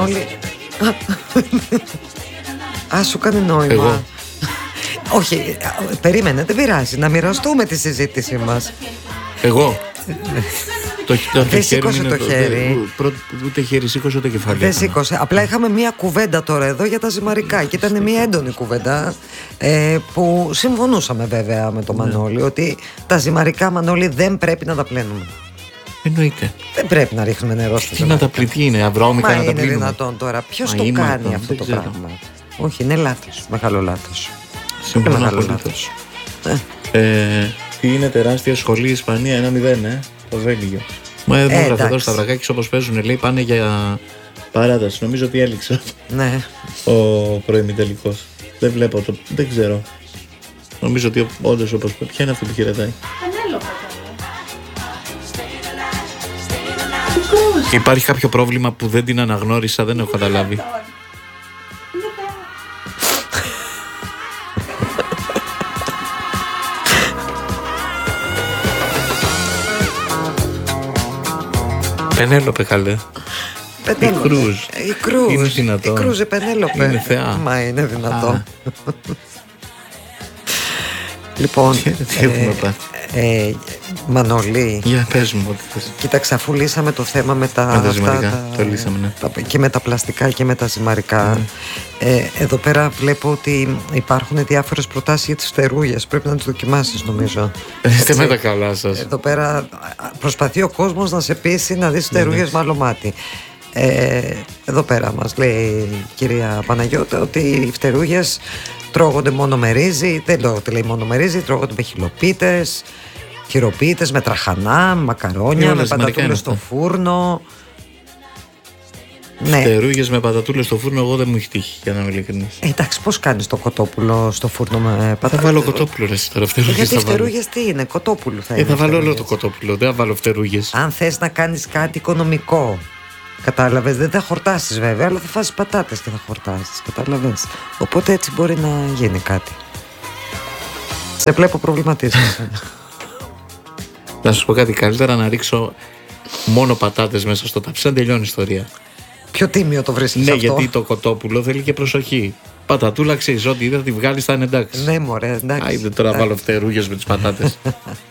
Μανώλη. Α, σου κάνει νόημα. Εγώ. Όχι, περίμενε, δεν πειράζει. Να μοιραστούμε τη συζήτησή μας. Εγώ. Δεν σήκωσε το χέρι. Ούτε χέρι σήκωσε, ούτε κεφάλι. Δεν σήκωσε. Απλά είχαμε μία κουβέντα τώρα εδώ για τα ζυμαρικά. Και ήταν μία έντονη κουβέντα που συμφωνούσαμε βέβαια με τον Μανώλη. Ότι τα ζυμαρικά, Μανώλη, δεν πρέπει να τα πλένουμε. Εννοείται. Δεν πρέπει να ρίχνουμε νερό στα Τι να τα πλυθεί, είναι αβρώμικα να τα πλύνουμε. είναι δυνατόν τώρα? Ποιος το κάνει αυτό το πράγμα? Όχι, είναι λάθος. Μεγάλο λάθος. Συμφωνώ απολύτως. Τι είναι τεράστια σχολή η Ισπανία 1-0, το Βέλγιο. Μα έγραφε εδώ στα βρακάκια όπως παίζουν, λέει πάνε για παράταση. Νομίζω ότι έληξε ναι. Ο προημιτελικός. Δεν βλέπω το. Δεν ξέρω. Νομίζω ότι όντως όπως. Ποια είναι αυτή που χαιρετάει? Υπάρχει κάποιο πρόβλημα που δεν την αναγνώρισα, δεν έχω καταλάβει. Πενέλοπε, καλέ. Η Κρούζ. Είναι δυνατόν? Η Κρούζ, Πενέλοπε. Είναι θεά. Μα είναι δυνατόν. Λοιπόν, τι έχουμε πάθει? Μανώλη, για πες μου ό,τι θες. Κοίταξε, αφού λύσαμε το θέμα με τα ζυμαρικά, το λύσαμε, ναι. Και με τα πλαστικά και με τα ζυμαρικά, εδώ πέρα βλέπω ότι υπάρχουν διάφορες προτάσεις για τις φτερούγες. Πρέπει να τις δοκιμάσεις, νομίζω. Είστε με τα καλά σας. Εδώ πέρα προσπαθεί ο κόσμος να σε πείσει να δεις φτερούγες με άλλο μάτι. Εδώ πέρα μας λέει η κυρία Παναγιώτα ότι οι φτερούγες τρώγονται μόνο με ρύζι. Δεν λέω ότι λέει μόνο με ρύζι, τρώγονται με χυλοπίτες, χειροποίητες, με τραχανά, με μακαρόνια, με πατατούλες στο φούρνο. Ναι. Φτερούγες με πατατούλες στο φούρνο, εγώ δεν μου έχει τύχει, για να είμαι ειλικρινής. Εντάξει, πώς κάνεις το κοτόπουλο στο φούρνο με πατατούλες? Θα βάλω κοτόπουλο, ρε, τώρα φτερούγες. Γιατί φτερούγες τι είναι, κοτόπουλο θα είναι. Θα βάλω όλο το κοτόπουλο, δεν θα βάλω φτερούγες. Αν θες να κάνεις κάτι οικονομικό, κατάλαβες, δεν θα χορτάσεις βέβαια, αλλά θα φας πατάτες και θα χορτάσεις, κατάλαβες. Οπότε έτσι μπορεί να γίνει κάτι. Σε βλέπω προβληματίζεσαι. Να σου πω κάτι, καλύτερα να ρίξω μόνο πατάτες μέσα στο ταψί, να τελειώνει η ιστορία. Πιο τίμιο το βρίσκεις ναι, αυτό? Γιατί το κοτόπουλο θέλει και προσοχή. Πατατούλα, ξέρεις, ό,τι δεν θα τη βγάλεις θα είναι εντάξει. Ναι, μωρέ, εντάξει. Άιντε τώρα βάλω φτερούγες με τις πατάτες.